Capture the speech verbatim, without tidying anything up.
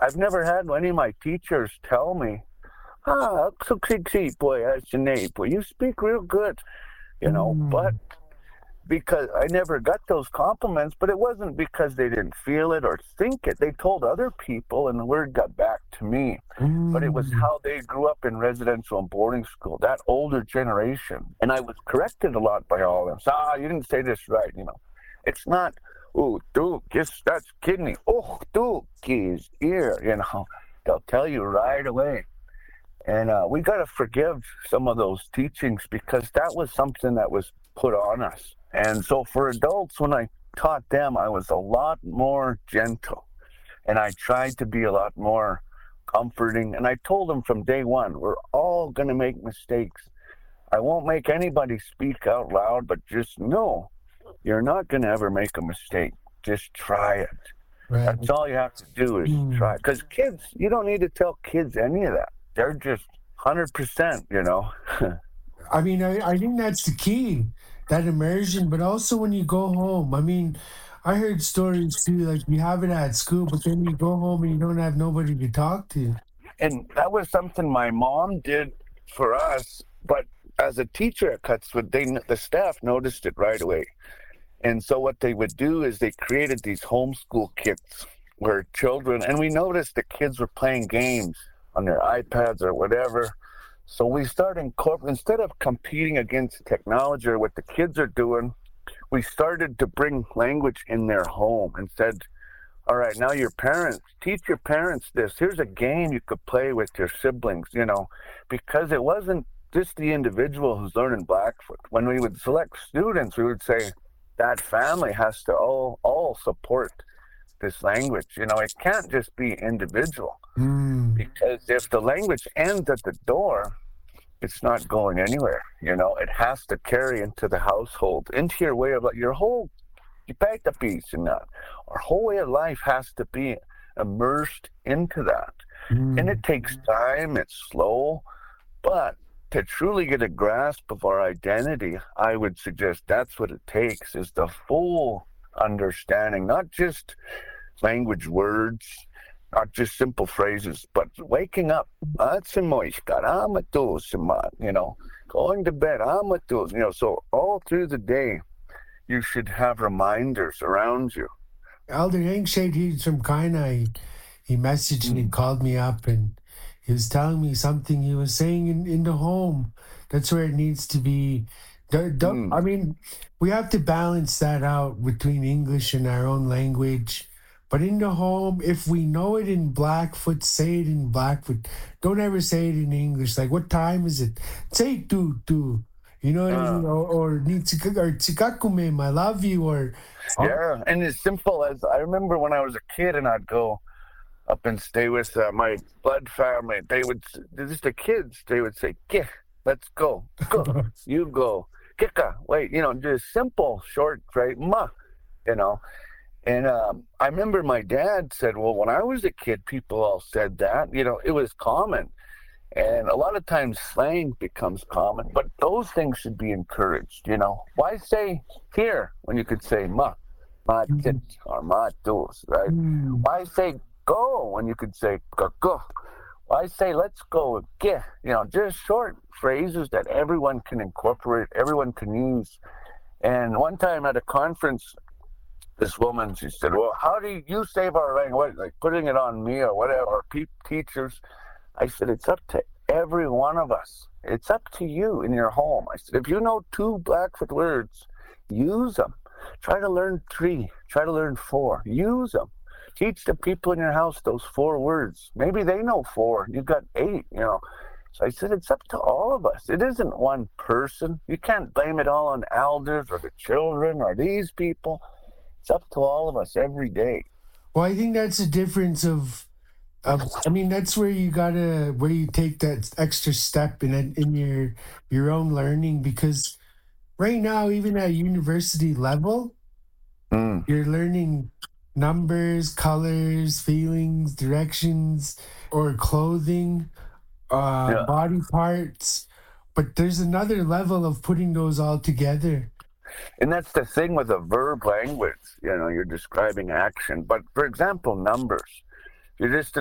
I've never had any of my teachers tell me, ah, so boy, that's your name, boy, you speak real good, you know, but Mm. because I never got those compliments, but it wasn't because they didn't feel it or think it. They told other people and the word got back to me. But it was Mm. how they grew up in residential and boarding school, that older generation. And I was corrected a lot by all of them. So, ah, you didn't say this right, you know. It's not, oh, Duke, yes, that's kidney. Oh, Duke is ear, you know. They'll tell you right away. And uh, we got to forgive some of those teachings because that was something that was put on us. And so for adults, when I taught them, I was a lot more gentle and I tried to be a lot more comforting. And I told them from day one, we're all going to make mistakes. I won't make anybody speak out loud, but just know you're not going to ever make a mistake. Just try it. Right. That's all you have to do is Mm. try. Because kids, you don't need to tell kids any of that. They're just one hundred percent, you know. I mean, I, I think that's the key, that immersion, but also when you go home. I mean, I heard stories too, like you have it at school, but then you go home and you don't have nobody to talk to. And that was something my mom did for us. But as a teacher at Cutswood, they the staff noticed it right away. And so what they would do is they created these homeschool kits where children, and we noticed the kids were playing games on their iPads or whatever. So we started incorporating, instead of competing against technology or what the kids are doing, we started to bring language in their home and said, all right, now your parents, teach your parents this. Here's a game you could play with your siblings, you know, because it wasn't just the individual who's learning Blackfoot. When we would select students, we would say that family has to all, all support this language. You know, it can't just be individual Mm. because if the language ends at the door, it's not going anywhere. You know, it has to carry into the household, into your way of your whole piece and that. Our whole way of life has to be immersed into that. And Mm. it takes time, it's slow, but to truly get a grasp of our identity, I would suggest that's what it takes is the full understanding, not just language words, not just simple phrases, but waking up, you know, going to bed, you know, so all through the day, you should have reminders around you. Elder Hank said he's from Kaina. He, he messaged me, called me up, and he was telling me something he was saying in, in the home. That's where it needs to be. The- the- I Mm. mean, we have to balance that out between English and our own language. But in the home, if we know it in Blackfoot, say it in Blackfoot. Don't ever say it in English. Like, what time is it? Say tu tu. You know what I mean? Uh, Or or ni tsika- or tsikakume, I love you, or oh, yeah, and as simple as I remember when I was a kid and I'd go up and stay with uh, my blood family. They would, just the kids, they would say, "Kih, let's go, go, you go, kika, wait," you know, just simple, short, right, ma, you know. And um, I remember my dad said, well, when I was a kid, people all said that, you know, it was common. And a lot of times slang becomes common, but those things should be encouraged, you know. Why say here when you could say ma, ma tit, mm, or ma dos, right? mm, Why say go when you could say go go? Why say let's go get? You know, just short phrases that everyone can incorporate, everyone can use. And one time at a conference, this woman, she said, well, how do you save our language? Like putting it on me or whatever, or pe- teachers. I said, it's up to every one of us. It's up to you in your home. I said, if you know two Blackfoot words, use them. Try to learn three. Try to learn four. Use them. Teach the people in your house those four words. Maybe they know four. You've got eight, you know. So I said, it's up to all of us. It isn't one person. You can't blame it all on elders or the children or these people. It's up to all of us every day. well, I think that's the difference of of. I mean, that's where you gotta where you take that extra step in it- in your your own learning because right now, even at university level, Mm. you're learning numbers, colors, feelings, directions, or clothing, uh, Yeah. body parts. But there's another level of putting those all together. And that's the thing with a verb language. You know, you're describing action. But for example, numbers. You're just